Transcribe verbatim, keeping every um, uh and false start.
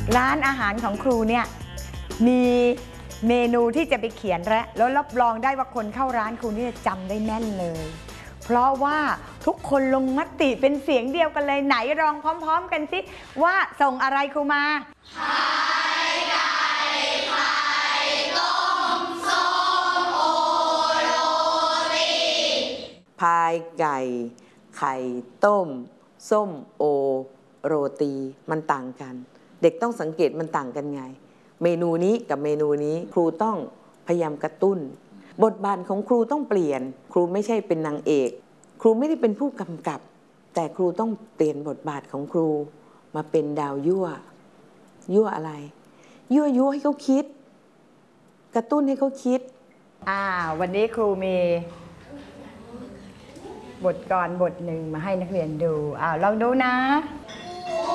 ร้านอาหารของครูเนี่ยมีเมนูที่จะไปเขียนแล้วแล้วรับรองได้ว่าคนเข้าร้านครูนี่จะจำได้แน่นเลยเพราะว่าทุกคนลงมติเป็นเสียงเดียวกันเลยไหนลองพร้อมๆกันสิว่าส่งอะไรครูมาพายไก่ไข่ต้มส้มโอโรตีพายไก่ไข่ต้มส้มโอโรตีมันต่างกันเด็กต้องสังเกตมันต่างกันไงเมนูนี้กับเมนูนี้ครูต้องพยายามกระตุ้นบทบาทของครูต้องเปลี่ยนครูไม่ใช่เป็นนางเอกครูไม่ได้เป็นผู้กำกับแต่ครูต้องเปลี่ยนบทบาทของครูมาเป็นดาวยั่วยั่วอะไรยั่วยั่วให้เขาคิดกระตุ้นให้เขาคิดอ่าวันนี้ครูมีบทกลอนบทหนึ่งมาให้นักเรียนดูอ้าวลองดูนะ